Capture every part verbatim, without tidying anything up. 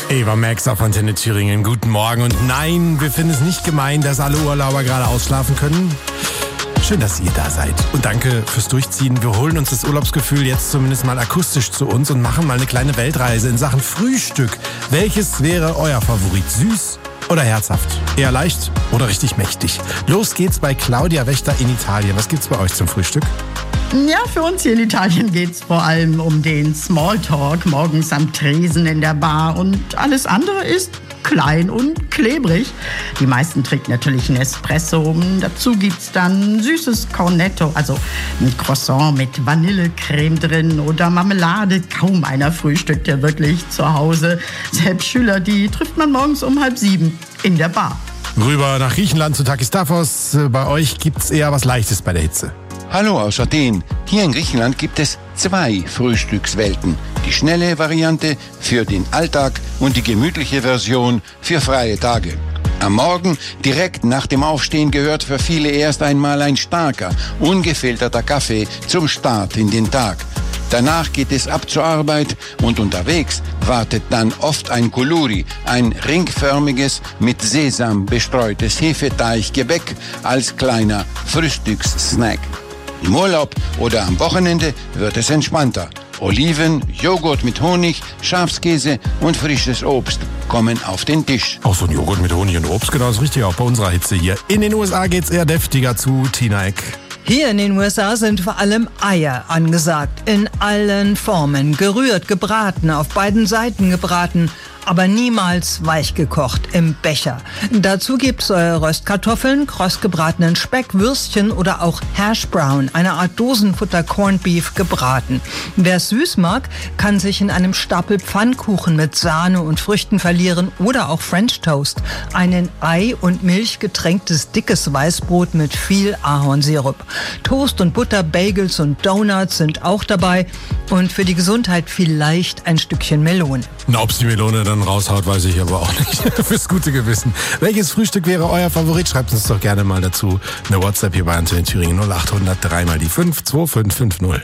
Eva Max auf Antenne Thüringen, guten Morgen. Und nein, wir finden es nicht gemein, dass alle Urlauber gerade ausschlafen können. Schön, dass ihr da seid. Und danke fürs Durchziehen. Wir holen uns das Urlaubsgefühl jetzt zumindest mal akustisch zu uns und machen mal eine kleine Weltreise in Sachen Frühstück. Welches wäre euer Favorit? Süß oder herzhaft? Eher leicht oder richtig mächtig? Los geht's bei Claudia Wächter in Italien. Was gibt's bei euch zum Frühstück? Ja, für uns hier in Italien geht's vor allem um den Smalltalk morgens am Tresen in der Bar und alles andere ist klein und klebrig. Die meisten trinken natürlich einen Espresso. Dazu gibt's dann süßes Cornetto, also ein Croissant mit Vanillecreme drin oder Marmelade. Kaum einer frühstückt ja wirklich zu Hause. Selbst Schüler, die trifft man morgens um halb sieben in der Bar. Rüber nach Griechenland zu Takis Tafos. Bei euch gibt's eher was Leichtes bei der Hitze. Hallo aus Athen. Hier in Griechenland gibt es zwei Frühstückswelten. Die schnelle Variante für den Alltag und die gemütliche Version für freie Tage. Am Morgen, direkt nach dem Aufstehen, gehört für viele erst einmal ein starker, ungefilterter Kaffee zum Start in den Tag. Danach geht es ab zur Arbeit und unterwegs wartet dann oft ein Koulouri, ein ringförmiges, mit Sesam bestreutes Hefeteiggebäck als kleiner Frühstückssnack. Im Urlaub oder am Wochenende wird es entspannter. Oliven, Joghurt mit Honig, Schafskäse und frisches Obst kommen auf den Tisch. Auch so ein Joghurt mit Honig und Obst, genau das Richtige, auch bei unserer Hitze hier. In den U S A geht's eher deftiger zu. Tina Eck. Hier in den U S A sind vor allem Eier angesagt. In allen Formen. Gerührt, gebraten, auf beiden Seiten gebraten. Aber niemals weich gekocht im Becher. Dazu gibt's äh, Röstkartoffeln, krossgebratenen Speck, Würstchen oder auch Hash Brown, eine Art Dosenfutter Corned Beef gebraten. Wer es süß mag, kann sich in einem Stapel Pfannkuchen mit Sahne und Früchten verlieren oder auch French Toast, ein in Ei und Milch getränktes dickes Weißbrot mit viel Ahornsirup. Toast und Butter, Bagels und Donuts sind auch dabei und für die Gesundheit vielleicht ein Stückchen Melone. Na, ob's die Melone dann raushaut, weiß ich aber auch nicht. Fürs gute Gewissen. Welches Frühstück wäre euer Favorit? Schreibt uns doch gerne mal dazu. Eine WhatsApp hier bei Antenne Thüringen null acht hundert drei mal die fünf zwei fünf fünf null.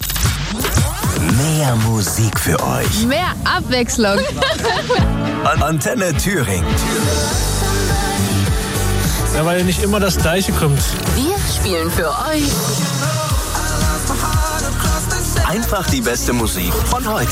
Mehr Musik für euch. Mehr Abwechslung. Antenne Thüringen. Ja, weil nicht immer das Gleiche kommt. Wir spielen für euch Einfach die beste Musik von heute.